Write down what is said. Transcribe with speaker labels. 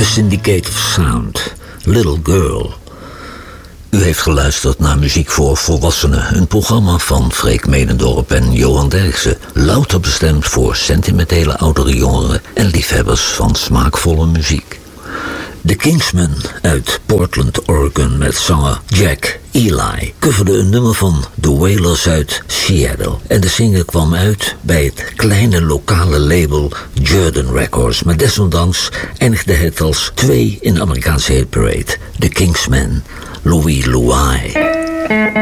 Speaker 1: The Syndicate of Sound, Little Girl. U heeft geluisterd naar Muziek voor Volwassenen, een programma van Freek Medendorp en Johan Derksen. Louter bestemd voor sentimentele oudere jongeren en liefhebbers van smaakvolle muziek. The Kingsmen uit Portland, Oregon met zanger Jack Eli coverde een nummer van The Wailers uit Seattle. En de single kwam uit bij het kleine lokale label Jordan Records. Maar desondanks eindigde het als 2 in de Amerikaanse hitparade. The Kingsmen, Louie Louie.